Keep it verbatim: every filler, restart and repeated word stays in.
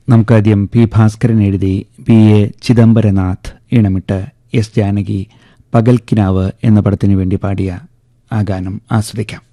നമുക്കാദ്യം പി ഭാസ്കരൻ എഴുതി P A Chidambaranath ഈണമിട്ട് S Janaki പകൽക്കിനാവ് എന്ന പടത്തിനു വേണ്ടി പാടിയ ആ ഗാനം ആസ്വദിക്കാം.